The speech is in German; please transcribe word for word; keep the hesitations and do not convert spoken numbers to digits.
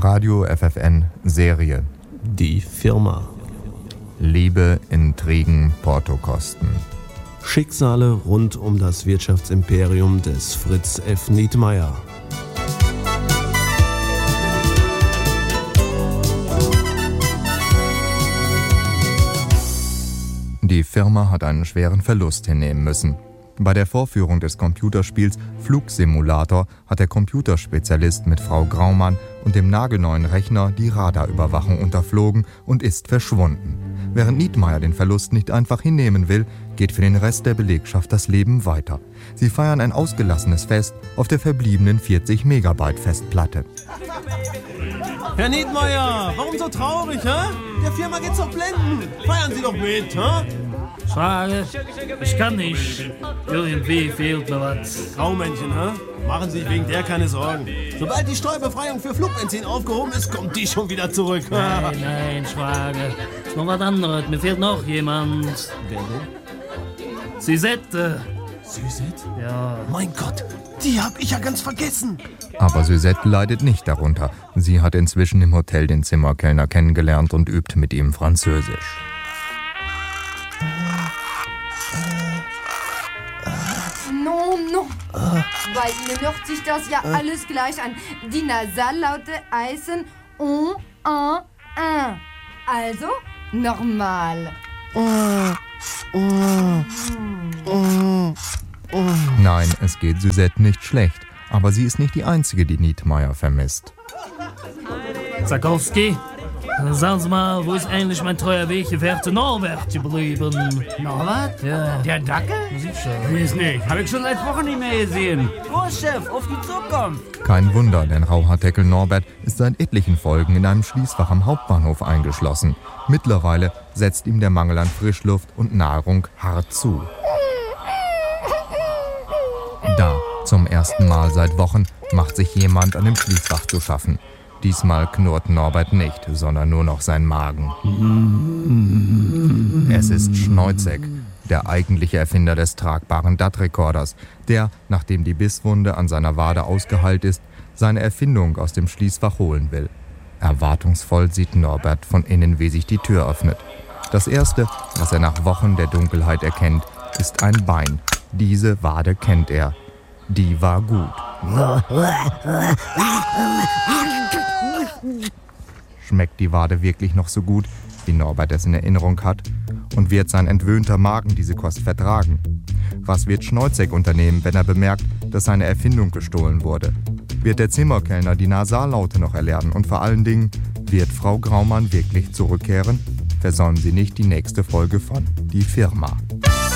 Radio F F N Serie. Die Firma. Liebe, Intrigen, Portokosten. Schicksale rund um das Wirtschaftsimperium des Fritz F. Nietmeyer. Die Firma hat einen schweren Verlust hinnehmen müssen. Bei der Vorführung des Computerspiels Flugsimulator hat der Computerspezialist mit Frau Graumann und dem nagelneuen Rechner die Radarüberwachung unterflogen und ist verschwunden. Während Nietmeyer den Verlust nicht einfach hinnehmen will, geht für den Rest der Belegschaft das Leben weiter. Sie feiern ein ausgelassenes Fest auf der verbliebenen vierzig Megabyte Festplatte. Herr Nietmeyer, warum so traurig, hä? Der Firma geht's doch blenden. Feiern Sie doch mit, hä? Frage, ich kann nicht. Irgendwie fehlt mir was. Graumännchen, hä? Machen Sie sich wegen der keine Sorgen. Sobald die Steuerbefreiung für Flugbenzin aufgehoben ist, kommt die schon wieder zurück. Nein, nein, Schwager. Ist noch was anderes. Mir fehlt noch jemand. Wer denn? Suzette. Suzette? Ja. Mein Gott, die hab ich ja ganz vergessen. Aber Suzette leidet nicht darunter. Sie hat inzwischen im Hotel den Zimmerkellner kennengelernt und übt mit ihm Französisch. Non, non. Bei Ihnen hört sich das ja alles gleich an. Die Nasallaute heißen on, un, un. Also normal. Nein, es geht Suzette nicht schlecht. Aber sie ist nicht die Einzige, die Nietmeyer vermisst. Zakowski, sagen Sie mal, wo ist eigentlich mein treuer Weggefährte Norbert geblieben? Norbert? Ja. Der Dackel? Sicher. Weiß nicht, hab ich schon seit Wochen nicht mehr gesehen. Oh, Chef, auf die Zukunft. Kein Wunder, denn Rauhardeckel Norbert ist seit etlichen Folgen in einem Schließfach am Hauptbahnhof eingeschlossen. Mittlerweile setzt ihm der Mangel an Frischluft und Nahrung hart zu. Da, zum ersten Mal seit Wochen, macht sich jemand an dem Schließfach zu schaffen. Diesmal knurrt Norbert nicht, sondern nur noch sein Magen. Es ist Schneuzek, der eigentliche Erfinder des tragbaren D A T-Rekorders, der, nachdem die Bisswunde an seiner Wade ausgeheilt ist, seine Erfindung aus dem Schließfach holen will. Erwartungsvoll sieht Norbert von innen, wie sich die Tür öffnet. Das Erste, was er nach Wochen der Dunkelheit erkennt, ist ein Bein. Diese Wade kennt er. Die war gut. Schmeckt die Wade wirklich noch so gut, wie Norbert es in Erinnerung hat? Und wird sein entwöhnter Magen diese Kost vertragen? Was wird Schneuzek unternehmen, wenn er bemerkt, dass seine Erfindung gestohlen wurde? Wird der Zimmerkellner die Nasallaute noch erlernen? Und vor allen Dingen, wird Frau Graumann wirklich zurückkehren? Versäumen Sie nicht die nächste Folge von Die Firma.